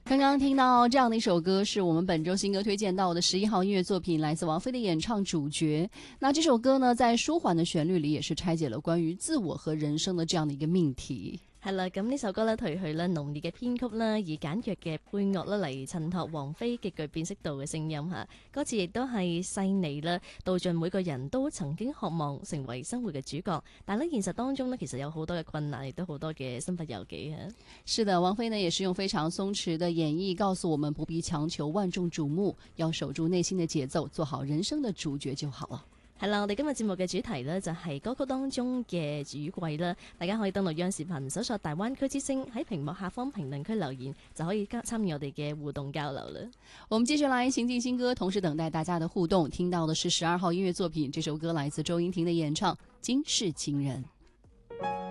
刚刚听到这样的一首歌，是我们本周新歌推荐到的11号音乐作品，来自王菲的演唱主角。那这首歌呢，在舒緩的旋律裏，也是拆解了關於自我和人生的這樣的一個命題。 係啦，咁呢首歌咧，褪去咧濃烈嘅編曲啦，以簡約嘅配樂啦嚟襯托王菲極具辨識度嘅聲音嚇。歌詞亦都係細膩啦，道盡每個人都曾經渴望成為生活嘅主角，但喺現實當中呢，其實有好多嘅困難，亦都好多嘅身不由己嚇。 是的，王菲呢也是用非常鬆弛的演繹，告訴我們不必強求萬眾矚目，要守住內心的節奏，做好人生的主角就好了。 係啦，我哋今日節目嘅主題呢，就係歌曲當中嘅雨季啦，大家可以登錄央視頻搜索大灣區之聲，喺屏幕下方評論區留言，就可以參與我哋嘅互動交流啦。 我們接下來行進新歌，同時等待大家的互動。聽到的是12號音樂作品，這首歌來自周英婷的演唱《今世情人》。